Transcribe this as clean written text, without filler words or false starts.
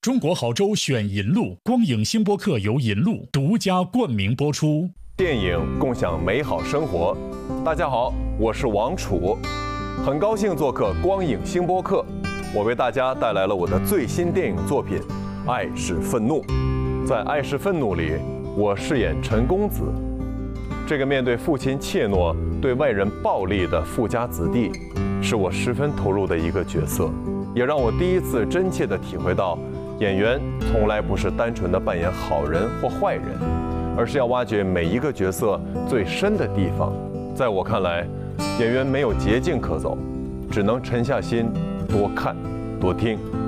中国好州选银路，光影星播客由银路独家冠名播出。 电影共享美好生活。大家好，我是王楚，很高兴做客光影星播客。我为大家带来了我的最新电影作品《爱是愤怒》。在《爱是愤怒》里，我饰演陈公子，这个面对父亲怯懦、对外人暴力的富家子弟，是我十分投入的一个角色，也让我第一次真切地体会到，演员从来不是单纯的扮演好人或坏人，而是要挖掘每一个角色最深的地方。在我看来，演员没有捷径可走，只能沉下心，多看，多听。